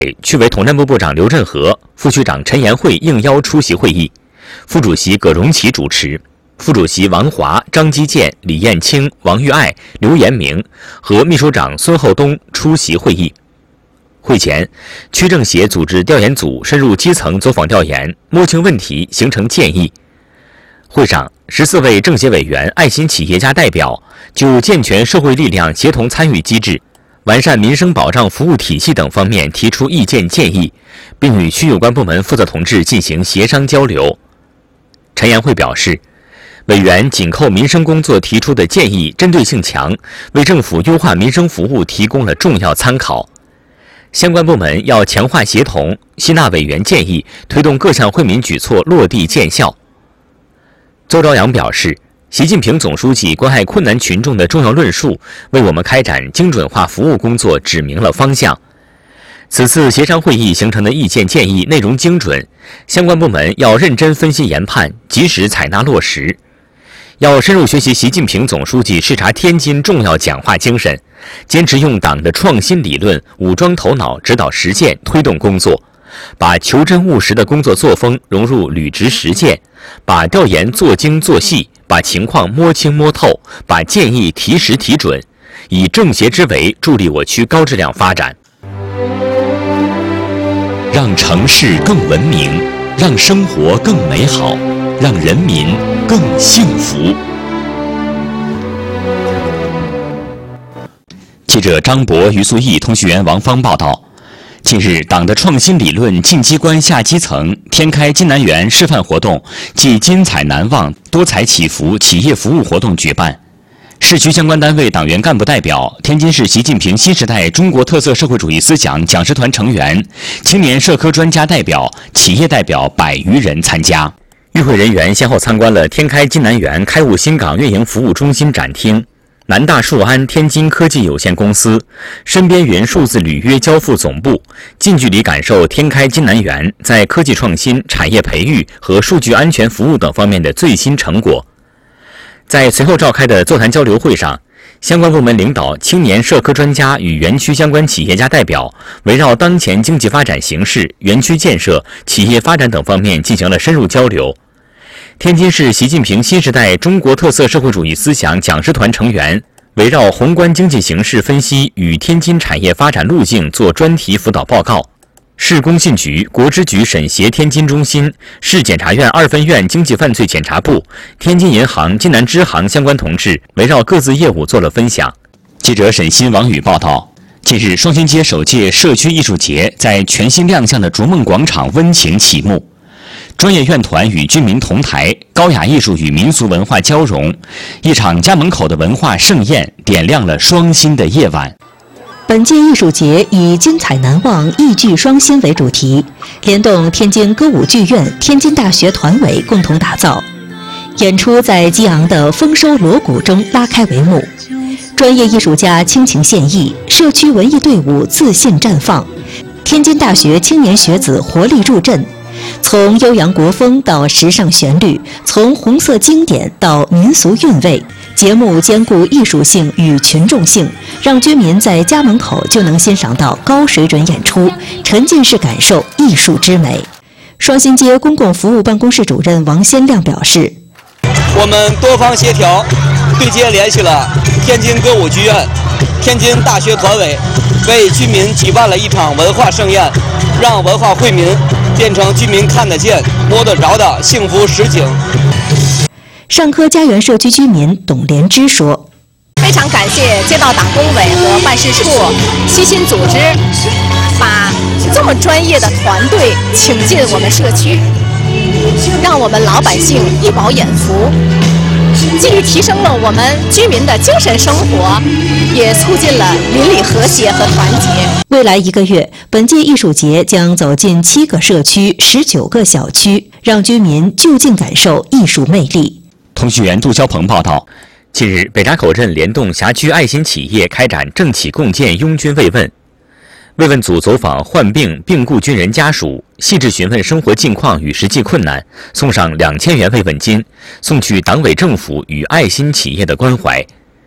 区委统战部部长刘振和、副区长陈延慧应邀出席会议，副主席葛荣奇主持，副主席王华、张基建、李艳青、王玉爱、刘延明和秘书长孙厚东出席会议。会前，区政协组织调研组深入基层走访调研，摸清问题，形成建议。会上，14位政协委员、爱心企业家代表就健全社会力量协同参与机制、完善民生保障服务体系等方面提出意见建议，并与区有关部门负责同志进行协商交流。陈延慧表示，委员紧扣民生工作提出的建议针对性强，为政府优化民生服务提供了重要参考。相关部门要强化协同，吸纳委员建议，推动各项惠民举措落地见效。邹朝阳表示，习近平总书记关爱困难群众的重要论述，为我们开展精准化服务工作指明了方向。此次协商会议形成的意见建议内容精准，相关部门要认真分析研判，及时采纳落实。要深入学习习近平总书记视察天津重要讲话精神，坚持用党的创新理论武装头脑，指导实践，推动工作，把求真务实的工作作风融入履职实践，把调研做精做细，把情况摸清摸透，把建议提实提准，以政协之为助力我区高质量发展，让城市更文明，让生活更美好，让人民更幸福。记者张博、于素义，通讯员王芳报道。近日，党的创新理论进机关下基层天开金南园示范活动暨精彩难忘多彩起伏企业服务活动举办。市区相关单位党员干部代表、天津市习近平新时代中国特色社会主义思想讲师团成员、青年社科专家代表、企业代表100余人参加。与会人员先后参观了天开金南园开务新港运营服务中心展厅、南大数安天津科技有限公司、深边云数字履约交付总部，近距离感受天开金南园在科技创新、产业培育和数据安全服务等方面的最新成果。在随后召开的座谈交流会上，相关部门领导、青年社科专家与园区相关企业家代表围绕当前经济发展形势、园区建设、企业发展等方面进行了深入交流。天津市习近平新时代中国特色社会主义思想讲师团成员围绕宏观经济形势分析与天津产业发展路径做专题辅导报告。市工信局、国支局审协天津中心、市检察院2分院经济犯罪检察部、天津银行津南支行相关同志围绕各自业务做了分享。记者沈鑫、王宇报道。近日，双星街首届社区艺术节在全新亮相的逐梦广场温情启幕。专业院团与居民同台，高雅艺术与民俗文化交融，一场家门口的文化盛宴点亮了双新的夜晚。 本届艺术节以精彩难忘、艺剧双新为主题，联动天津歌舞剧院、天津大学团委共同打造。演出在激昂的丰收锣鼓中拉开帷幕，专业艺术家倾情献艺，社区文艺队伍自信绽放，天津大学青年学子活力入阵。从悠扬国风到时尚旋律，从红色经典到民俗韵味，节目兼顾艺术性与群众性，让居民在家门口就能欣赏到高水准演出，沉浸式感受艺术之美。双新街公共服务办公室主任王先亮表示， 我们多方协调，对接联系了天津歌舞剧院、天津大学团委，为居民举办了一场文化盛宴，让文化惠民变成居民看得见、摸得着的幸福实景。 上科家园社区居民董连芝说：“ 非常感谢街道党工委和办事处悉心组织，把这么专业的团队请进我们社区，让我们老百姓一饱眼福，既提升了我们居民的精神生活，也促进了邻里和谐和团结。” 未来1个月，本届艺术节将走进7个社区、19个小区，让居民就近感受艺术魅力。 通讯员杜霄鹏报道。近日，北闸口镇联动辖区爱心企业开展政企共建拥军慰问。慰问组走访患病病故军人家属，细致询问生活近况与实际困难，送上2000元慰问金，送去党委政府与爱心企业的关怀。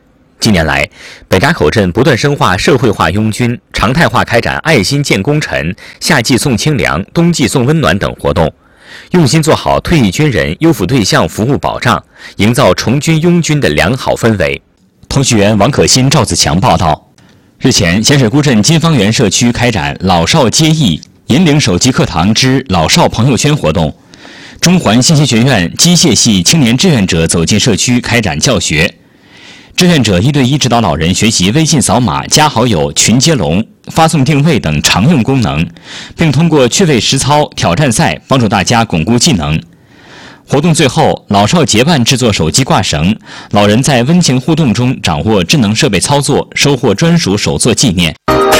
近年来，北闸口镇不断深化社会化拥军，常态化开展爱心建功臣、夏季送清凉、冬季送温暖等活动，用心做好退役军人优抚对象服务保障，营造重军拥军的良好氛围。通讯员王可欣、赵子强报道。日前，咸水沽镇金方园社区开展老少皆益引领手机课堂之老少朋友圈活动，中环信息学院机械系青年志愿者走进社区开展教学。志愿者1对1指导老人学习微信扫码、加好友、群接龙、发送定位等常用功能，并通过趣味实操、挑战赛帮助大家巩固技能。活动最后，老少结伴制作手机挂绳，老人在温情互动中掌握智能设备操作，收获专属手作纪念。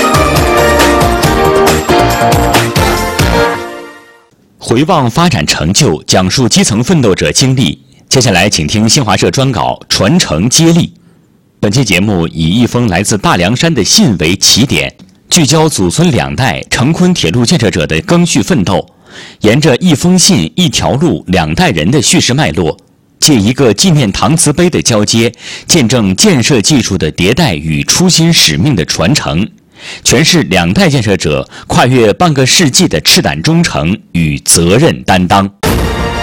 回望发展成就，讲述基层奋斗者经历。接下来，请听新华社专稿《传承接力》。本期节目以一封来自大凉山的信为起点，聚焦祖孙2代成昆铁路建设者的赓续奋斗，沿着一封信、一条路、2代人的叙事脉络，借一个纪念搪瓷杯的交接，见证建设技术的迭代与初心使命的传承，诠释2代建设者跨越半个世纪的赤胆忠诚与责任担当。